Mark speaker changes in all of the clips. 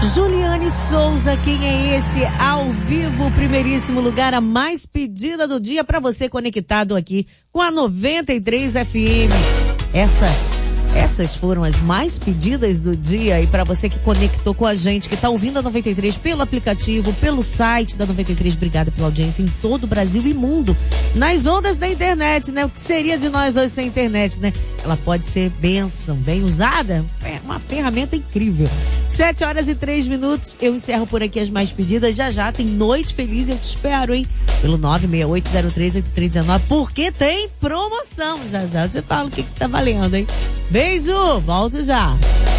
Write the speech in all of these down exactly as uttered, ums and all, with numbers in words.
Speaker 1: Juliane Souza, quem é esse? Ao vivo, primeiríssimo lugar, a mais pedida do dia para você conectado aqui com a noventa e três F M. Essa, essas foram as mais pedidas do dia, e para você que conectou com a gente, que tá ouvindo a noventa e três pelo aplicativo, pelo site da noventa e três, obrigada pela audiência em todo o Brasil e mundo, nas ondas da internet, né? O que seria de nós hoje sem internet, né? Ela pode ser bênção, bem usada, é uma ferramenta incrível. Sete horas e três minutos, eu encerro por aqui as mais pedidas, já já tem Noite Feliz, eu te espero, hein? Pelo nove seis oito zero três oito três um nove, porque tem promoção, já já eu te falo o que que tá valendo, hein? Beijo, volto já.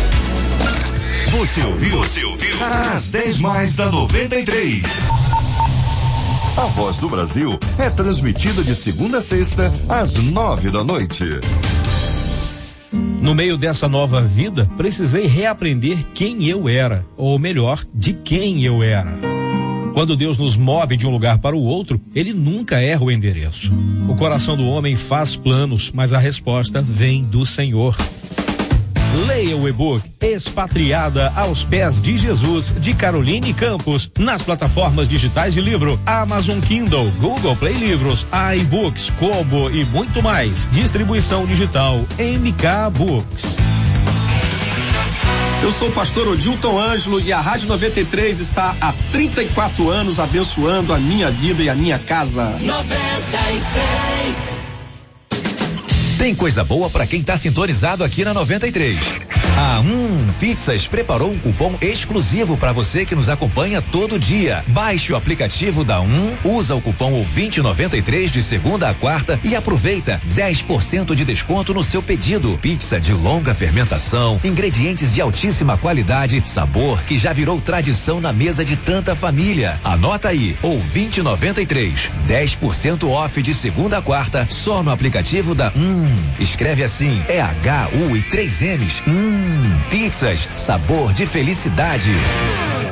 Speaker 2: Você ouviu? Você ouviu? As dez mais da noventa e três. A Voz do Brasil é transmitida de segunda a sexta, às nove da noite.
Speaker 3: No meio dessa nova vida, precisei reaprender quem eu era, ou melhor, de quem eu era. Quando Deus nos move de um lugar para o outro, Ele nunca erra o endereço. O coração do homem faz planos, mas a resposta vem do Senhor. Leia o e-book Expatriada aos Pés de Jesus, de Caroline Campos, nas plataformas digitais de livro Amazon Kindle, Google Play Livros, iBooks, Kobo e muito mais. Distribuição digital M K Books.
Speaker 4: Eu sou o pastor Odilton Ângelo e a Rádio noventa e três está há trinta e quatro anos abençoando a minha vida e a minha casa.
Speaker 5: noventa e três.
Speaker 6: Tem coisa boa pra quem tá sintonizado aqui na noventa e três. A Hum Pizzas preparou um cupom exclusivo para você que nos acompanha todo dia. Baixe o aplicativo da Hum, usa o cupom ouvinte noventa e três de segunda a quarta e aproveita dez por cento de desconto no seu pedido. Pizza de longa fermentação, ingredientes de altíssima qualidade, sabor que já virou tradição na mesa de tanta família. Anota aí, ouvinte noventa e três, dez por cento off de segunda a quarta só no aplicativo da Hum. Escreve assim, é H U e três M's. Hum, pizzas, sabor de felicidade.